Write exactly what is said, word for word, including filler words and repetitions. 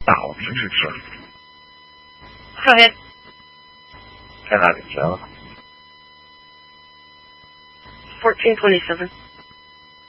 脑子是吃。 Go ahead. 在哪里行 fourteen twenty-seven.